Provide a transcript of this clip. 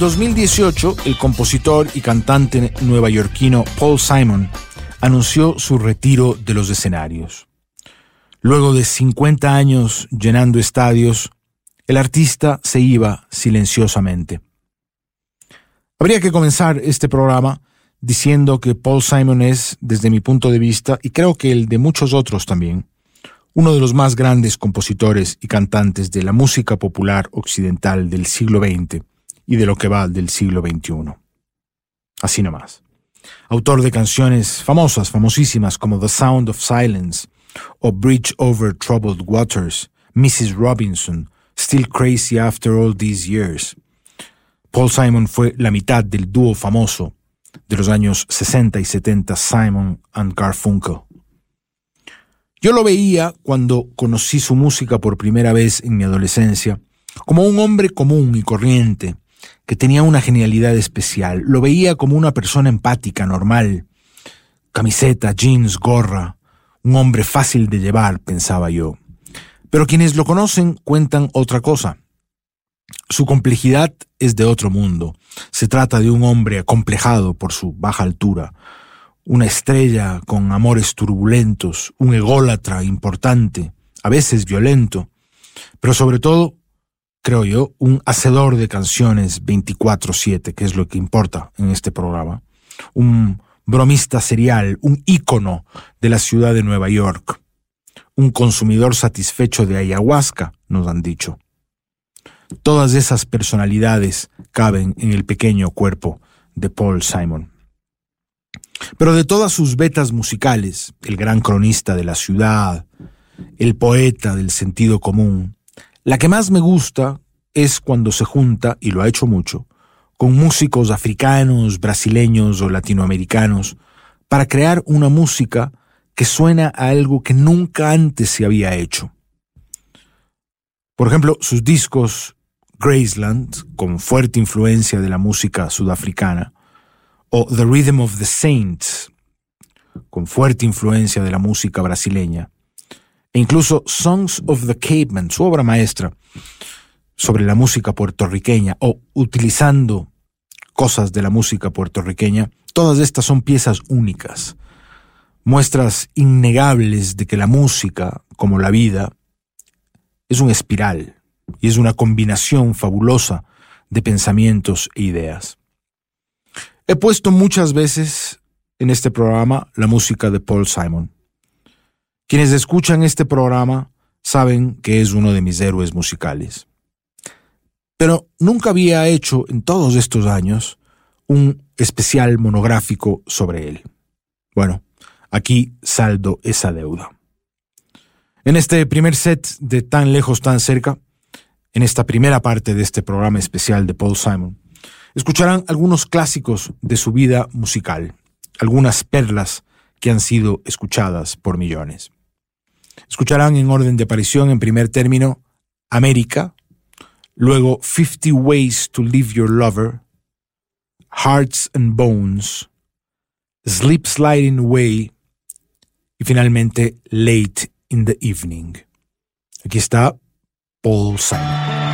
2018, el compositor y cantante nuevayorquino Paul Simon anunció su retiro de los escenarios. Luego de 50 años llenando estadios, el artista se iba silenciosamente. Habría que comenzar este programa diciendo que Paul Simon es, desde mi punto de vista, y creo que el de muchos otros también, uno de los más grandes compositores y cantantes de la música popular occidental del siglo XX y de lo que va del siglo XXI. Así nomás. Autor de canciones famosísimas como The Sound of Silence o Bridge Over Troubled Waters, Mrs. Robinson, Still Crazy After All These Years. Paul Simon fue la mitad del dúo famoso de los años 60 y 70, Simon and Garfunkel. Yo lo veía, cuando conocí su música por primera vez en mi adolescencia, como un hombre común y corriente, que tenía una genialidad especial. Lo veía como una persona empática, normal. Camiseta, jeans, gorra. Un hombre fácil de llevar, pensaba yo. Pero quienes lo conocen cuentan otra cosa. Su complejidad es de otro mundo. Se trata de un hombre acomplejado por su baja altura, una estrella con amores turbulentos, un ególatra importante, a veces violento, pero sobre todo, creo yo, un hacedor de canciones 24/7, que es lo que importa en este programa. Un bromista serial, un ícono de la ciudad de Nueva York, un consumidor satisfecho de ayahuasca, nos han dicho. Todas esas personalidades caben en el pequeño cuerpo de Paul Simon. Pero de todas sus vetas musicales, el gran cronista de la ciudad, el poeta del sentido común, la que más me gusta es cuando se junta, y lo ha hecho mucho, con músicos africanos, brasileños o latinoamericanos para crear una música que suena a algo que nunca antes se había hecho. Por ejemplo, sus discos Graceland, con fuerte influencia de la música sudafricana, o The Rhythm of the Saints, con fuerte influencia de la música brasileña, e incluso Songs of the Caveman, su obra maestra, sobre la música puertorriqueña, o utilizando cosas de la música puertorriqueña. Todas estas son piezas únicas, muestras innegables de que la música, como la vida, es una espiral y es una combinación fabulosa de pensamientos e ideas. He puesto muchas veces en este programa la música de Paul Simon. Quienes escuchan este programa saben que es uno de mis héroes musicales. Pero nunca había hecho en todos estos años un especial monográfico sobre él. Bueno, aquí saldo esa deuda. En este primer set de Tan Lejos, Tan Cerca, en esta primera parte de este programa especial de Paul Simon, escucharán algunos clásicos de su vida musical, algunas perlas que han sido escuchadas por millones. Escucharán en orden de aparición, en primer término, América, luego 50 Ways to Leave Your Lover, Hearts and Bones, Sleep Sliding Away y finalmente Late in the Evening. Aquí está Paul Simon.